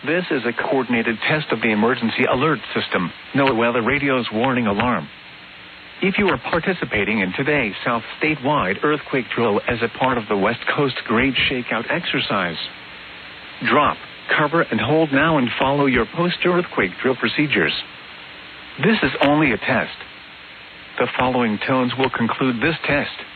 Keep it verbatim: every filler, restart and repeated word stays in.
This is a coordinated test of the emergency alert system, NOAA Weather Radio's warning alarm. If you are participating in today's South statewide earthquake drill as a part of the West Coast Great Shakeout exercise, drop, cover, and hold now and follow your post-earthquake drill procedures. This is only a test. The following tones will conclude this test.